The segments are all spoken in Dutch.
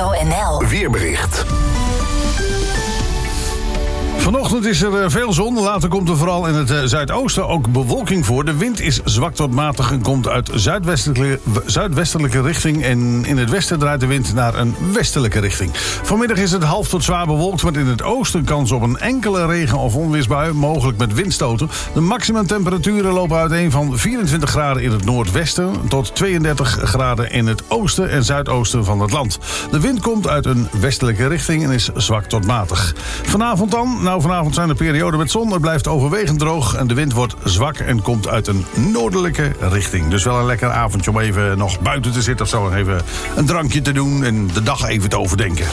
Radio NL Weerbericht. Vanochtend is er veel zon. Later komt er vooral in het zuidoosten ook bewolking voor. De wind is zwak tot matig en komt uit zuidwestelijke richting. En in het westen draait de wind naar een westelijke richting. Vanmiddag is het half tot zwaar bewolkt, met in het oosten kans op een enkele regen- of onweersbui, mogelijk met windstoten. De maximumtemperaturen lopen uiteen van 24 graden in het noordwesten tot 32 graden in het oosten en zuidoosten van het land. De wind komt uit een westelijke richting en is zwak tot matig. Vanavond dan? Vanavond zijn er perioden met zon. Het blijft overwegend droog en de wind wordt zwak en komt uit een noordelijke richting. Dus wel een lekker avondje om even nog buiten te zitten of zo. En even een drankje te doen en de dag even te overdenken.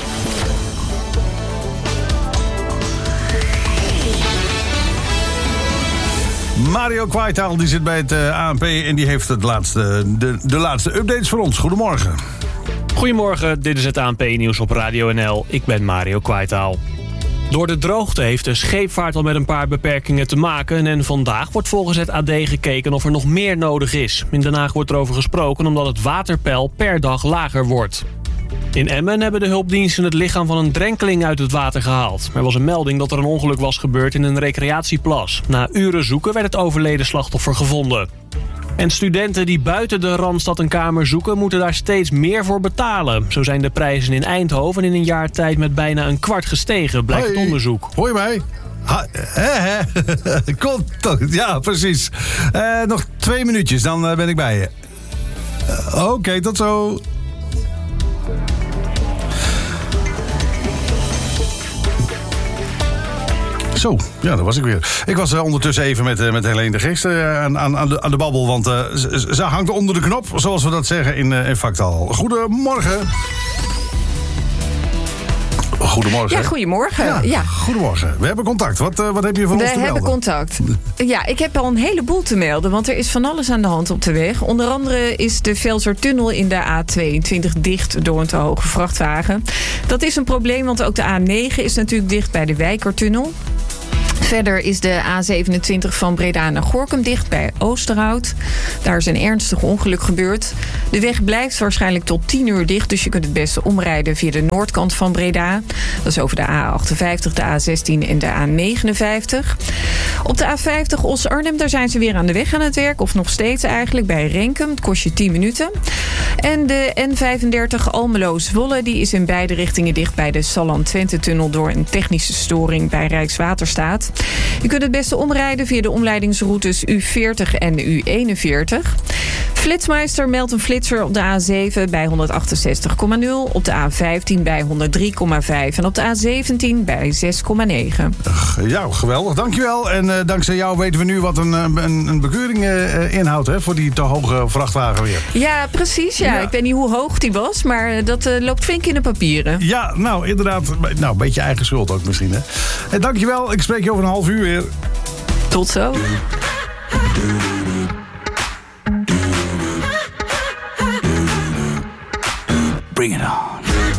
Mario Kwaitaal die zit bij het ANP en die heeft de laatste updates voor ons. Goedemorgen. Goedemorgen, dit is het ANP-nieuws op Radio NL. Ik ben Mario Kwaitaal. Door de droogte heeft de scheepvaart al met een paar beperkingen te maken. En vandaag wordt volgens het AD gekeken of er nog meer nodig is. In Den Haag wordt erover gesproken omdat het waterpeil per dag lager wordt. In Emmen hebben de hulpdiensten het lichaam van een drenkeling uit het water gehaald. Er was een melding dat er een ongeluk was gebeurd in een recreatieplas. Na uren zoeken werd het overleden slachtoffer gevonden. En studenten die buiten de Randstad een kamer zoeken, moeten daar steeds meer voor betalen. Zo zijn de prijzen in Eindhoven in een jaar tijd met bijna een kwart gestegen, blijkt het onderzoek. Hoor je mij? Contact, ja, precies. Nog 2 minuutjes, dan ben ik bij je. Oké, tot zo. Zo, ja, dat was ik weer. Ik was ondertussen even met Helene de Geest aan de babbel, want ze hangt onder de knop, zoals we dat zeggen in Factaal. Goedemorgen. Goedemorgen. Ja, goedemorgen. Ja. Goedemorgen. We hebben contact. Wat heb je voor ons te melden? We hebben contact. Ja, ik heb al een heleboel te melden, want er is van alles aan de hand op de weg. Onder andere is de Velsertunnel in de A22 dicht door een te hoge vrachtwagen. Dat is een probleem, want ook de A9 is natuurlijk dicht bij de Wijkertunnel. Verder is de A27 van Breda naar Gorinchem dicht bij Oosterhout. Daar is een ernstig ongeluk gebeurd. De weg blijft waarschijnlijk tot 10 uur dicht, dus je kunt het beste omrijden via de noordkant van Breda. Dat is over de A58, de A16 en de A59. Op de A50 Os-Arnhem, daar zijn ze weer aan de weg aan het werk, of nog steeds eigenlijk, bij Renkum. Het kost je 10 minuten. En de N35 Almelo-Zwolle, die is in beide richtingen dicht bij de Salland-Twente-tunnel door een technische storing bij Rijkswaterstaat. Je kunt het beste omrijden via de omleidingsroutes U40 en U41. Flitsmeister meldt een flitser op de A7 bij 168,0, op de A15 bij 103,5 en op de A17 bij 6,9. Ja, geweldig. Dankjewel. En dankzij jou weten we nu wat een bekeuring inhoudt, hè, voor die te hoge vrachtwagen weer. Ja, precies. Ja. Ik weet niet hoe hoog die was, maar dat loopt flink in de papieren. Ja, nou, inderdaad. Nou, een beetje eigen schuld ook misschien, hè. En dankjewel. Ik spreek je over een half uur weer. Tot zo. Bring it on.